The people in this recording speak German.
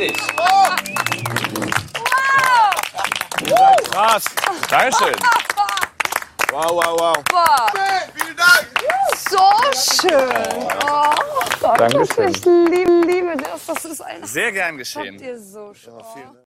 dich. Krass. Dankeschön. Wow, wow, wow. Boah, Vielen Dank. so schön. Oh, Dankeschön. ich liebe das. Das ist einfach Sehr gern geschehen. dir so schön.